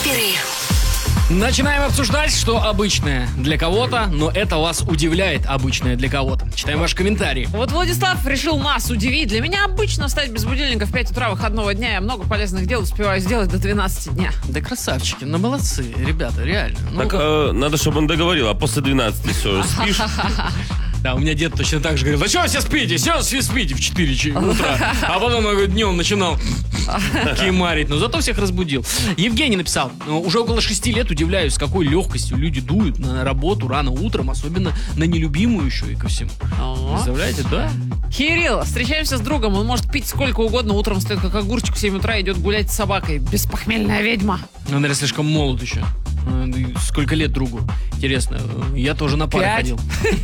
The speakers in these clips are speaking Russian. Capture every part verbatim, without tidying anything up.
Перерыв. Начинаем обсуждать, что обычное для кого-то, но это вас удивляет обычное для кого-то. Читаем ваши комментарии. Вот Владислав решил нас удивить. Для меня обычно встать без будильника в пять утра выходного дня. Я много полезных дел успеваю сделать до двенадцати дня. Да красавчики, ну молодцы, ребята, реально. Ну, Так э, надо, чтобы он договорил, а после двенадцати все, спишь? Да, у меня дед точно так же говорил: да что все спите, все все спите в четыре утра. А потом он днем начинал кимарить, но зато всех разбудил. Евгений написал: уже около шести лет удивляюсь, с какой легкостью люди дуют на работу рано утром, особенно на нелюбимую еще и ко всему. Представляете, да? Кирилл, встречаемся с другом. Он может пить сколько угодно, утром встает как огурчик в семь утра, идет гулять с собакой. Беспохмельная ведьма. Он, наверное, слишком молод еще. Сколько лет другу? Интересно. Я тоже на пары ходил.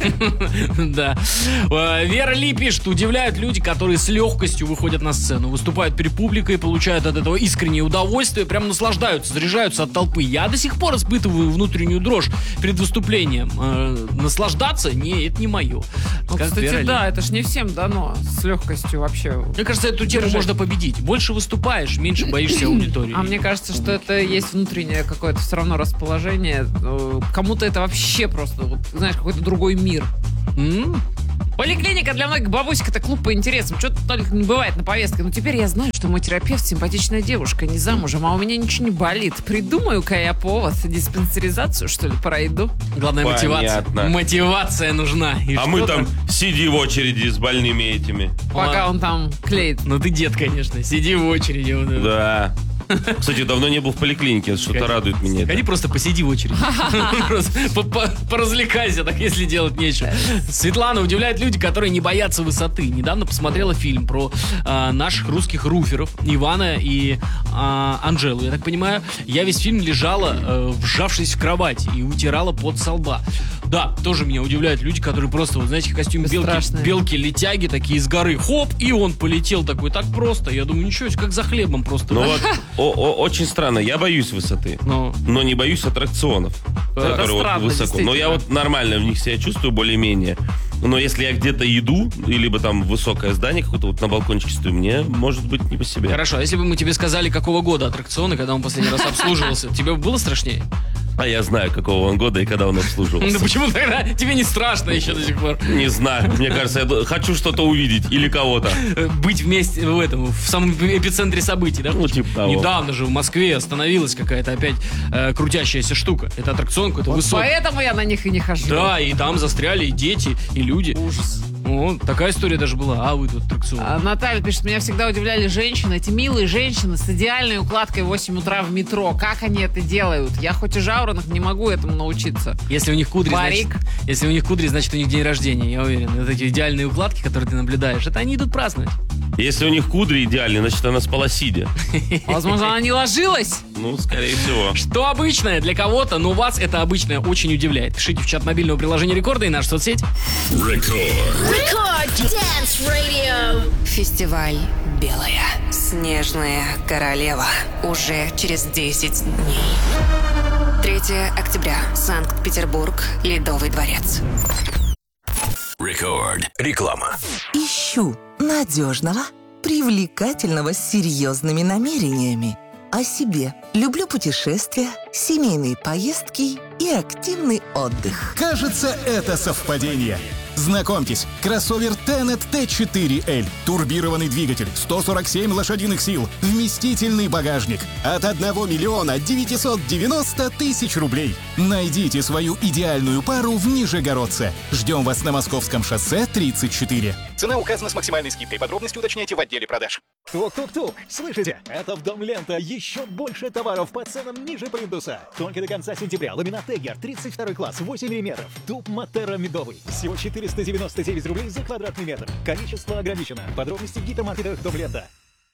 Да. Вера Ли пишет: удивляют люди, которые с легкостью выходят на сцену, выступают перед публикой, получают от этого искреннее удовольствие, прям наслаждаются, заряжаются от толпы. Я до сих пор испытываю внутреннюю дрожь перед выступлением. Наслаждаться? Не, это не мое. Ну, кстати, да, это ж не всем дано с легкостью вообще. Мне кажется, эту тему можно победить. Больше выступаешь, меньше боишься аудитории. А мне кажется, что это есть внутреннее какое-то все равно расположение. Кому-то это вообще просто, вот, знаешь, какой-то другой мир. Mm. Поликлиника для многих бабусек — это клуб по интересам. Что-то только не бывает на повестке. Но теперь я знаю, что мой терапевт симпатичная девушка, не замужем, а у меня ничего не болит. Придумаю-ка я повод. Диспансеризацию, что ли, пройду? Главное, мотивация. Понятно. Мотивация нужна. И а мы там сиди в очереди с больными этими. Пока он там клеит. Ну ты дед, конечно. Сиди в очереди. Вот да. Кстати, давно не был в поликлинике, что-то Сходи. радует меня. Ходи, просто посиди в очереди. Поразвлекайся, так если делать нечего. Светлана: удивляет люди, которые не боятся высоты. Недавно посмотрела фильм про наших русских руферов Ивана и Анжелу. Я так понимаю, я весь фильм лежала, вжавшись в кровать, и утирала пот со лба. Да, тоже меня удивляют люди, которые просто, вот знаете, в костюме белки, белки-летяги такие с горы. Хоп, и он полетел такой так просто. Я думаю, ничего, как за хлебом просто. Ну вот, о, о, очень странно. Я боюсь высоты, но, но не боюсь аттракционов, это которые странно, вот высоко. Но я вот нормально в них себя чувствую более-менее. Но если я где-то иду, либо там высокое здание, какое-то вот на балкончике стою, мне может быть не по себе. Хорошо, а если бы мы тебе сказали, какого года аттракционы, когда он последний раз обслуживался, тебе было страшнее? А я знаю, какого он года и когда он обслуживался. Ну почему тогда тебе не страшно еще до сих пор? Не знаю. Мне кажется, я хочу что-то увидеть или кого-то. Быть вместе в этом, в самом эпицентре событий, да? Ну, типа того. Недавно же в Москве остановилась какая-то опять э, крутящаяся штука. Это аттракцион какой-то вот высокий. Поэтому я на них и не хожу. Да, и там застряли и дети, и люди. Ужас. Вот, такая история даже была. А вы тут аттракцион. А, Наталья пишет: меня всегда удивляли женщины, эти милые женщины с идеальной укладкой в восемь утра в метро. Как они это делают? Я хоть и жаворонок, не могу этому научиться. Если у них кудри, значит, если у них кудри, значит у них день рождения, я уверен. Вот эти идеальные укладки, которые ты наблюдаешь, это они идут праздновать. Если у них кудри идеальные, значит она спала сидя. Возможно, она не ложилась. Ну, скорее всего. Что обычное для кого-то, но вас это обычное очень удивляет. Пишите в чат мобильного приложения Рекорда и нашу соцсеть. Рекорд. Рекорд Dance Radio. Фестиваль «Белая снежная королева» уже через десять дней. третьего октября. Санкт-Петербург. Ледовый дворец. Рекорд. Реклама. Ищу надежного, привлекательного с серьезными намерениями. О себе. Люблю путешествия, семейные поездки и активный отдых. Кажется, это совпадение. Знакомьтесь, кроссовер Tenet ти четыре эль. Турбированный двигатель, сто сорок семь лошадиных сил, вместительный багажник. От одного миллиона девятьсот девяносто тысяч рублей. Найдите свою идеальную пару в Нижегородце. Ждем вас на Московском шоссе тридцать четыре. Цена указана с максимальной скидкой. Подробности уточняйте в отделе продаж. Тук-тук-тук! Слышите? Это в Дом Лента. Еще больше товаров по ценам ниже плинтуса. Только до конца сентября. Ламинат Тегер, тридцать второй класс, восемь миллиметров. Туб Матера медовый. Всего четыреста девяносто девять рублей за квадратный метр. Количество ограничено. Подробности в гипермаркетах Дом Лента.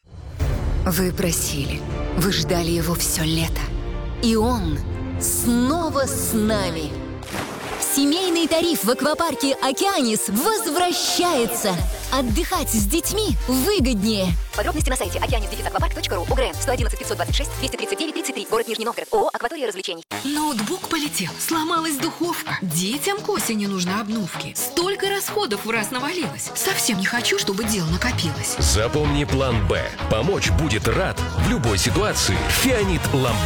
Вы просили. Вы ждали его все лето. И он снова с нами. Семейный тариф в аквапарке «Океанис» возвращается. Отдыхать с детьми выгоднее. Подробности на сайте океанис аквапарк точка ру. УГРН сто одиннадцать пятьсот двадцать шесть двести тридцать девять тридцать три. Город Нижний Новгород. ООО «Акватория развлечений». Ноутбук полетел. Сломалась духовка. Детям к осени нужны обновки. Столько расходов в раз навалилось. Совсем не хочу, чтобы дел накопилось. Запомни план «Б». Помочь будет рад в любой ситуации. Фианит Ломбард.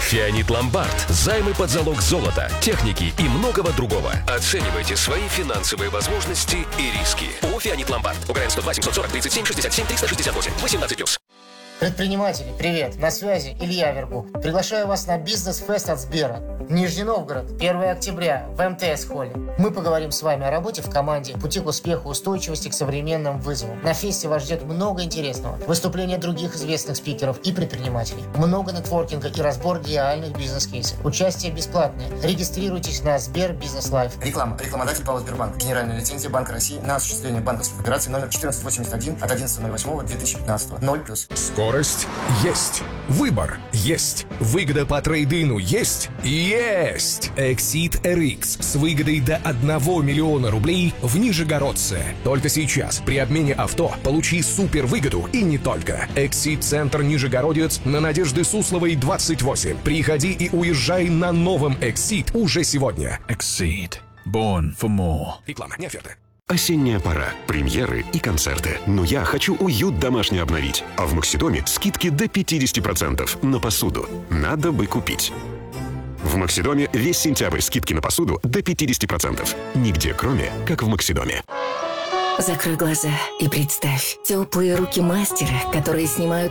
Фианит Ломбард. Займы под залог золота, техники и многого другого. Оценивайте свои финансовые возможности и риски. ООО «Фианит Ломбард». УГРН сто два семьсот сорок тридцать семь шестьдесят семь триста шестьдесят восемь. восемнадцать плюс. Предприниматели, привет! На связи Илья Вербух. Приглашаю вас на бизнес-фест от Сбера. Нижний Новгород, первое октября, в эм тэ эс-холле. Мы поговорим с вами о работе в команде, пути к успеху, устойчивости к современным вызовам. На фесте вас ждет много интересного. Выступления других известных спикеров и предпринимателей. Много нетворкинга и разбор реальных бизнес-кейсов. Участие бесплатное. Регистрируйтесь на Сбер Бизнес Лайф. Реклама. Рекламодатель ПАО «Сбербанк». Генеральная лицензия Банка России на осуществление банковских операций номер четырнадцать восемьдесят один от одиннадцатого ноль восьмого две тысячи пятнадцатого. ноль плюс. Скорость есть. Выбор есть. Выгода по трейд-ину есть. Есть! Exit эр икс с выгодой до одного миллиона рублей в Нижегородце. Только сейчас при обмене авто получи супер выгоду и не только. Exit-центр Нижегородец на Надежды Сусловой двадцать восемь. Приходи и уезжай на новом Exit уже сегодня. Exit. Born for more. Реклама, не оферта. Осенняя пора, премьеры и концерты. Но я хочу уют домашний обновить. А в Максидоме скидки до пятьдесят процентов на посуду. Надо бы купить. В Максидоме весь сентябрь скидки на посуду до пятьдесят процентов. Нигде кроме, как в Максидоме. Закрой глаза и представь теплые руки мастера, которые снимают